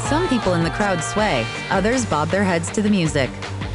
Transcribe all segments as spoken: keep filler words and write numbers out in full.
Some people in the crowd sway, others bob their heads to the music.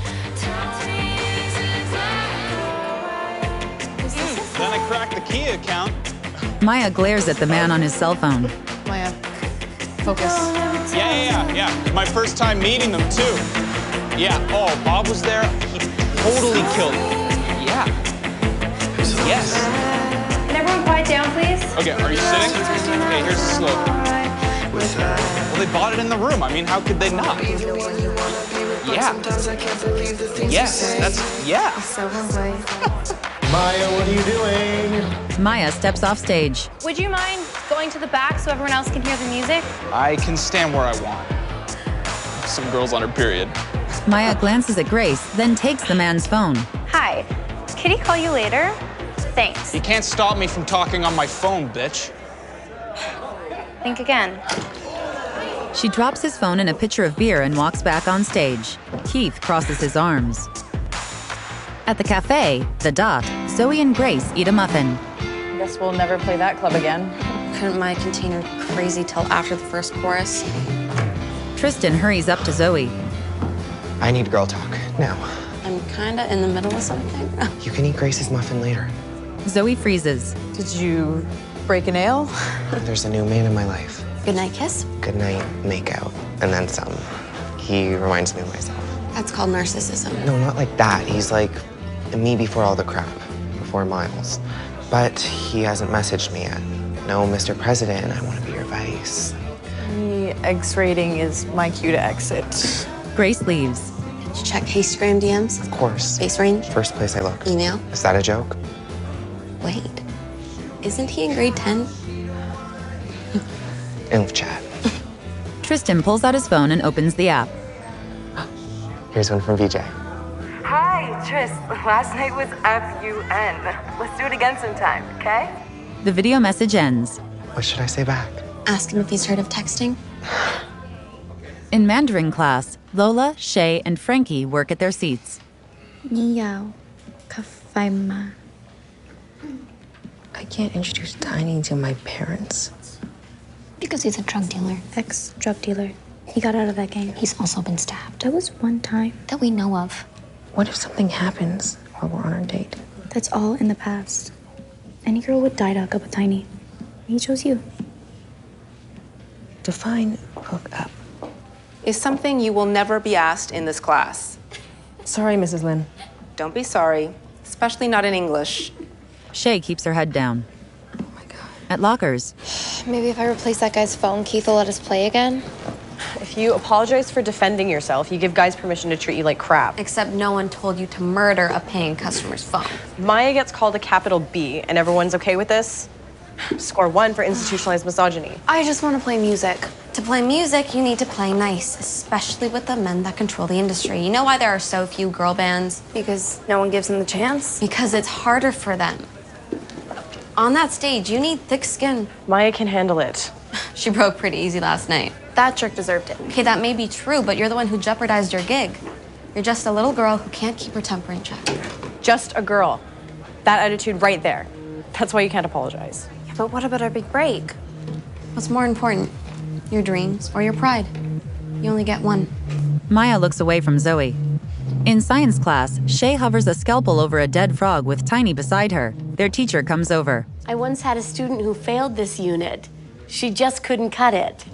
Then I cracked the Kia account. Maya glares at the man on his cell phone. Maya, focus. Yeah, yeah, yeah, yeah. My first time meeting them, too. Yeah, oh, Bob was there. He totally killed it. Yeah. Yes. Can everyone quiet down, please? Okay, are you sitting? Okay, here's the slogan. Well, they bought it in the room. I mean, how could they not? Yeah. Yes, that's, yeah. So lovely. Maya, what are you doing? Maya steps off stage. Would you mind going to the back so everyone else can hear the music? I can stand where I want. Some girl's on her period. Maya glances at Grace, then takes the man's phone. Hi. Can he call you later? Thanks. You can't stop me from talking on my phone, bitch. Think again. She drops his phone and a pitcher of beer and walks back on stage. Keith crosses his arms. At the cafe, The Dot, Zoe and Grace eat a muffin. Guess we'll never play that club again. Couldn't my container crazy till after the first chorus. Tristan hurries up to Zoe. I need girl talk, now. I'm kinda in the middle of something. You can eat Grace's muffin later. Zoe freezes. Did you break a nail? There's a new man in my life. Good night kiss? Good night, make out, and then some. He reminds me of myself. That's called narcissism. No, not like that. He's like me before all the crap, before Miles. But he hasn't messaged me yet. No, Mister President, I want to be your vice. The X rating is my cue to exit. Grace leaves. Did you check Hastegram D Ms? Of course. Face range? First place I looked. Email? Is that a joke? Wait, isn't he in grade ten? Inf chat. Tristan pulls out his phone and opens the app. Here's one from V J. Hi, Tris. Last night was F U N. Let's do it again sometime, okay? The video message ends. What should I say back? Ask him if he's heard of texting. In Mandarin class, Lola, Shay, and Frankie work at their seats. 你要咖啡吗? I can't introduce Tiny to my parents. Because he's a drug dealer. Ex-drug dealer. He got out of that gang. He's also been stabbed. That was one time. That we know of. What if something happens while we're on our date? That's all in the past. Any girl would die to hook up with Tiny. He chose you. Define hook up. Is something you will never be asked in this class. Sorry, Missus Lin. Don't be sorry, especially not in English. Shay keeps her head down. Oh my God. At lockers, Maybe if I replace that guy's phone, Keith will let us play again? If you apologize for defending yourself, you give guys permission to treat you like crap. Except no one told you to murder a paying customer's phone. Maya gets called a capital B, and everyone's okay with this? Score one for institutionalized misogyny. I just want to play music. To play music, you need to play nice, especially with the men that control the industry. You know why there are so few girl bands? Because no one gives them the chance? Because it's harder for them. On that stage, you need thick skin. Maya can handle it. She broke pretty easy last night. That jerk deserved it. Okay, that may be true, but you're the one who jeopardized your gig. You're just a little girl who can't keep her temper in check. Just a girl. That attitude right there. That's why you can't apologize. Yeah, but what about our big break? What's more important? Your dreams or your pride? You only get one. Maya looks away from Zoe. In science class, Shay hovers a scalpel over a dead frog with Tiny beside her. Their teacher comes over. I once had a student who failed this unit. She just couldn't cut it.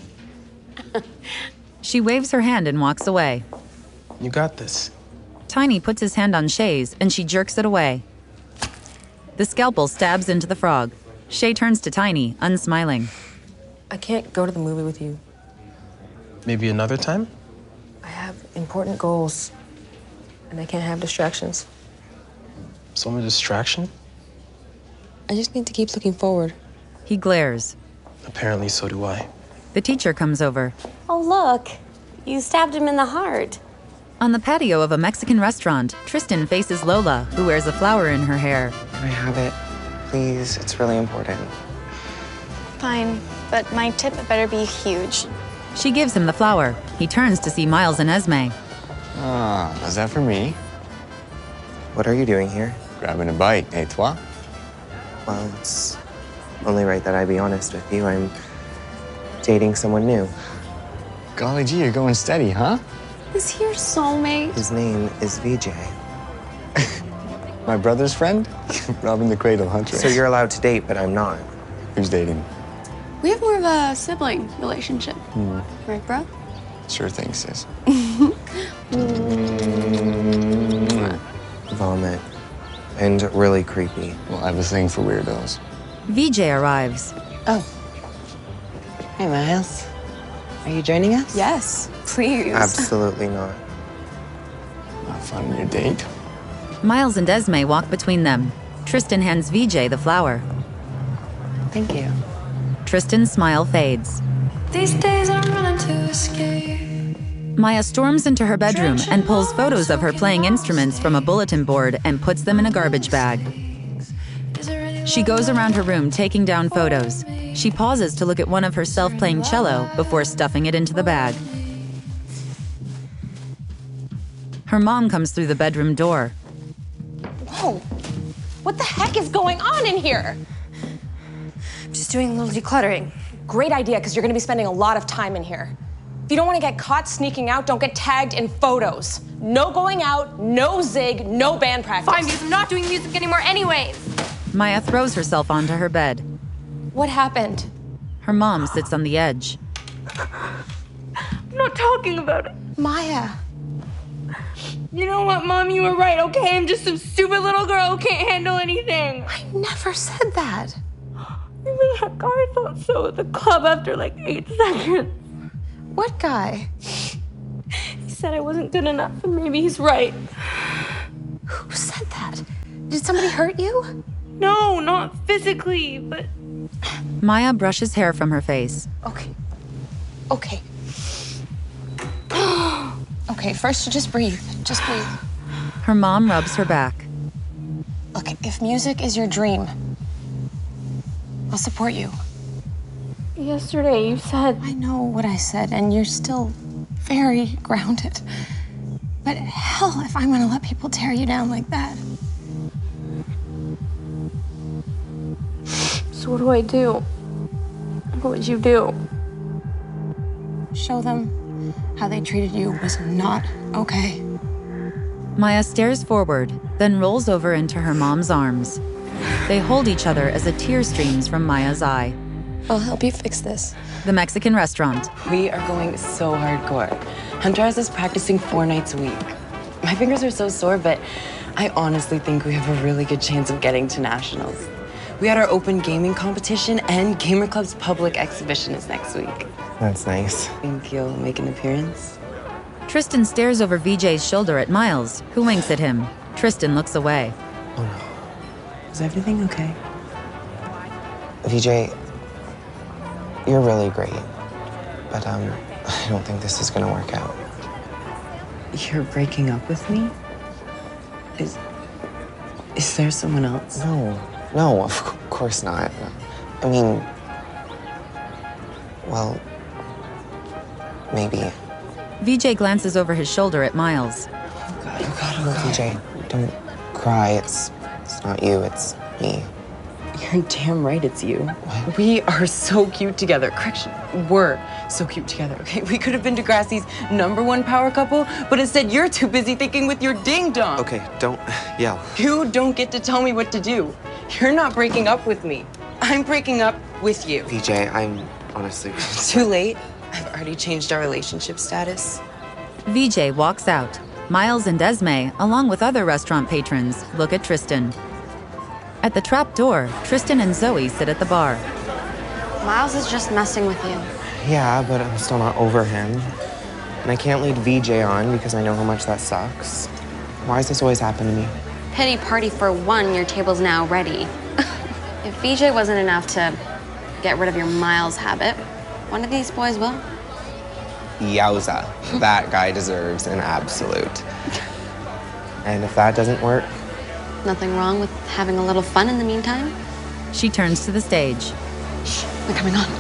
She waves her hand and walks away. You got this. Tiny puts his hand on Shay's and she jerks it away. The scalpel stabs into the frog. Shay turns to Tiny, unsmiling. I can't go to the movie with you. Maybe another time? I have important goals, and I can't have distractions. So I'm a distraction? I just need to keep looking forward. He glares. Apparently, so do I. The teacher comes over. Oh, look. You stabbed him in the heart. On the patio of a Mexican restaurant, Tristan faces Lola, who wears a flower in her hair. Can I have it? Please, it's really important. Fine, but my tip better be huge. She gives him the flower. He turns to see Miles and Esme. Ah, is that for me? What are you doing here? Grabbing a bite, et toi? Well, it's only right that I be honest with you. I'm dating someone new. Golly gee, you're going steady, huh? Is he your soulmate? His name is V J. My brother's friend? Robbing the cradle, huh, Trace? So you're allowed to date, but I'm not. Who's dating? We have more of a sibling relationship. Hmm. Right, bro? Sure thing, sis. Vomit. And really creepy. Well, I have a thing for weirdos. V J arrives. Oh. Hey, Miles. Are you joining us? Yes, please. Absolutely not. Not fun on your date. Miles and Esme walk between them. Tristan hands V J the flower. Thank you. Tristan's smile fades. These days I'm running to escape. Maya storms into her bedroom and pulls photos of her playing instruments from a bulletin board and puts them in a garbage bag. She goes around her room taking down photos. She pauses to look at one of herself playing cello before stuffing it into the bag. Her mom comes through the bedroom door. Whoa! What the heck is going on in here? I'm just doing a little decluttering. Great idea, because you're going to be spending a lot of time in here. If you don't want to get caught sneaking out, don't get tagged in photos. No going out, no zig, no band practice. Fine, because I'm not doing music anymore anyways. Maya throws herself onto her bed. What happened? Her mom sits on the edge. I'm not talking about it. Maya. You know what, Mom? You were right, okay? I'm just some stupid little girl who can't handle anything. I never said that. Even that guy thought so at the club after like eight seconds. What guy? He said I wasn't good enough, and maybe he's right. Who said that? Did somebody hurt you? No, not physically, but... Maya brushes hair from her face. Okay. Okay. Okay, first you just breathe. Just breathe. Her mom rubs her back. Look, if music is your dream, I'll support you. Yesterday you said... I know what I said, and you're still very grounded. But hell, if I'm gonna let people tear you down like that. So what do I do? What would you do? Show them how they treated you was not okay. Maya stares forward, then rolls over into her mom's arms. They hold each other as a tear streams from Maya's eye. I'll help you fix this. The Mexican restaurant. We are going so hardcore. Hunter has us practicing four nights a week. My fingers are so sore, but I honestly think we have a really good chance of getting to nationals. We had our open gaming competition, and Gamer Club's public exhibition is next week. That's nice. Think you'll make an appearance? Tristan stares over V J's shoulder at Miles, who winks at him. Tristan looks away. Oh no. Is everything okay? V J, you're really great. But, um, I don't think this is gonna work out. You're breaking up with me? Is... Is there someone else? No. No, of course not. I mean... Well... Maybe. V J glances over his shoulder at Miles. Oh God, oh God, oh God. V J, don't cry. It's... It's not you, it's me. You're damn right it's you. What? We are so cute together. Correction, we're so cute together, okay? We could have been Degrassi's number one power couple, but instead you're too busy thinking with your ding-dong. Okay, don't yell. You don't get to tell me what to do. You're not breaking up with me. I'm breaking up with you. V J, I'm honestly... Too late. I've already changed our relationship status. V J walks out. Miles and Esme, along with other restaurant patrons, look at Tristan. At the trap door, Tristan and Zoe sit at the bar. Miles is just messing with you. Yeah, but I'm still not over him. And I can't lead V J on because I know how much that sucks. Why does this always happen to me? Pity party for one, your table's now ready. If V J wasn't enough to get rid of your Miles habit, one of these boys will. Yowza. That guy deserves an absolute. And if that doesn't work... Nothing wrong with having a little fun in the meantime. She turns to the stage. Shh, they're coming on.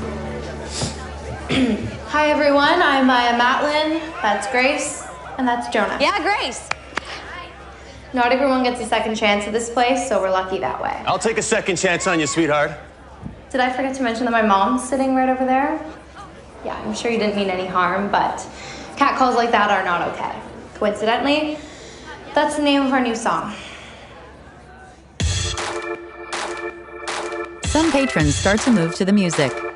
Hi everyone, I'm Maya Matlin, that's Grace, and that's Jonah. Yeah, Grace. Not everyone gets a second chance at this place, so we're lucky that way. I'll take a second chance on you, sweetheart. Did I forget to mention that my mom's sitting right over there? Yeah, I'm sure you didn't mean any harm, but catcalls like that are not okay. Coincidentally, that's the name of our new song. Some patrons start to move to the music.